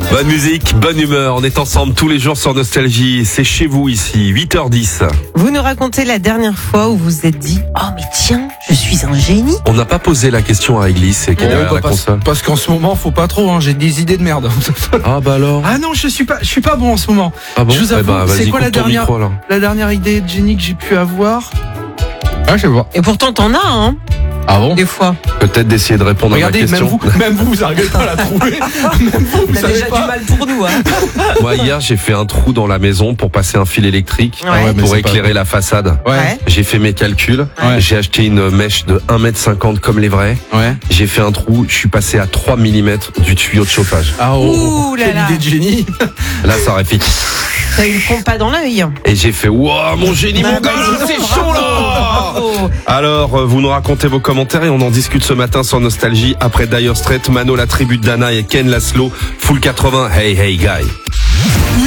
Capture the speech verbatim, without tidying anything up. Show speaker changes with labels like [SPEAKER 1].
[SPEAKER 1] Bonne musique, bonne humeur, on est ensemble tous les jours sur Nostalgie, c'est chez vous ici, huit heures dix.
[SPEAKER 2] Vous nous racontez la dernière fois où vous vous êtes dit « Oh mais tiens, je suis un génie ».
[SPEAKER 1] On n'a pas posé la question à Église, c'est qui est
[SPEAKER 3] Oh,
[SPEAKER 1] derrière
[SPEAKER 3] bah,
[SPEAKER 1] la
[SPEAKER 3] parce,
[SPEAKER 1] console.
[SPEAKER 3] parce qu'en ce moment, faut pas trop, hein, j'ai des idées de merde.
[SPEAKER 1] Ah bah alors.
[SPEAKER 3] Ah non, je suis pas, je suis pas bon en ce moment.
[SPEAKER 1] Ah bon
[SPEAKER 3] Je vous
[SPEAKER 1] Eh
[SPEAKER 3] avoue,
[SPEAKER 1] ben,
[SPEAKER 3] c'est
[SPEAKER 1] vas-y,
[SPEAKER 3] quoi la
[SPEAKER 1] coupe ton
[SPEAKER 3] dernière,
[SPEAKER 1] micro, alors.
[SPEAKER 3] la dernière idée de génie que j'ai pu avoir? Ah, je sais pas.
[SPEAKER 2] Et pourtant t'en as, hein,
[SPEAKER 3] Ah bon?
[SPEAKER 2] des fois.
[SPEAKER 1] Peut-être d'essayer de répondre
[SPEAKER 3] Regardez,
[SPEAKER 1] à ma
[SPEAKER 3] même
[SPEAKER 1] question.
[SPEAKER 3] vous, même vous, vous n'arrivez pas à la trouver. Même vous, vous
[SPEAKER 2] T'as
[SPEAKER 3] savez
[SPEAKER 2] déjà
[SPEAKER 3] pas.
[SPEAKER 2] du mal pour nous, hein.
[SPEAKER 1] Moi hier j'ai fait un trou dans la maison pour passer un fil électrique
[SPEAKER 2] Ouais. Ouais,
[SPEAKER 3] mais
[SPEAKER 1] pour
[SPEAKER 3] c'est pas
[SPEAKER 1] éclairer
[SPEAKER 3] vrai.
[SPEAKER 1] la façade.
[SPEAKER 3] Ouais,
[SPEAKER 1] J'ai fait mes calculs,
[SPEAKER 3] Ouais.
[SPEAKER 1] j'ai acheté une mèche de un mètre cinquante comme les vrais.
[SPEAKER 3] ouais.
[SPEAKER 1] J'ai fait un trou, je suis passé à trois millimètres du tuyau de chauffage.
[SPEAKER 3] Ah
[SPEAKER 2] Ouh là
[SPEAKER 3] quelle
[SPEAKER 2] là.
[SPEAKER 3] idée de génie.
[SPEAKER 1] Là ça aurait fait.
[SPEAKER 2] T'as eu le compas dans l'œil.
[SPEAKER 1] Et j'ai fait waouh mon génie mon
[SPEAKER 2] Bah,
[SPEAKER 1] gars,
[SPEAKER 2] bah,
[SPEAKER 1] c'est
[SPEAKER 2] bravo,
[SPEAKER 1] chaud là.
[SPEAKER 2] bravo.
[SPEAKER 1] Alors, euh, vous nous racontez vos commentaires et on en discute ce matin sur Nostalgie après Dire Straits, Mano, la tribu de Dana et Ken Laszlo, Full quatre-vingts, Hey Hey Guy.